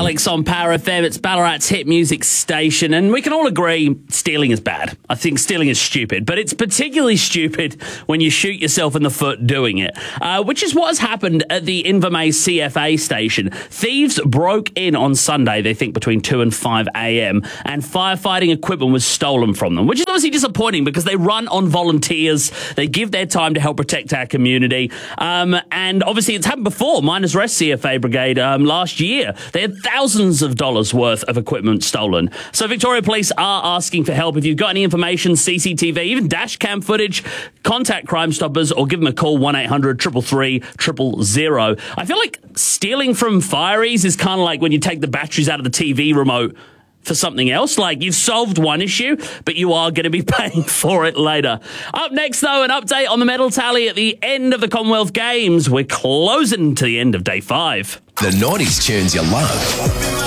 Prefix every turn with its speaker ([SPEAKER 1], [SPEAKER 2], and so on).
[SPEAKER 1] Alex on Power FM. It's Ballarat's hit music station, and we can all agree stealing is bad. I think stealing is stupid, but it's particularly stupid when you shoot yourself in the foot doing it, which is what has happened at the Invermay CFA station. Thieves broke in on Sunday, they think between 2 and 5 a.m, and firefighting equipment was stolen from them, which is obviously disappointing because they run on volunteers. They give their time to help protect our community, and obviously it's happened before. Miners Rest CFA Brigade last year, they had thousands of dollars worth of equipment stolen. So Victoria Police are asking for help. If you've got any information, CCTV, even dash cam footage, contact Crime Stoppers or give them a call, 1-800-333-000. I feel like stealing from fireys is kind of like when you take the batteries out of the TV remote for something else. Like, you've solved one issue, but you are going to be paying for it later. Up next, though, an update on the medal tally at the end of the Commonwealth Games. We're closing to the end of day 5.
[SPEAKER 2] The 90s tunes you love.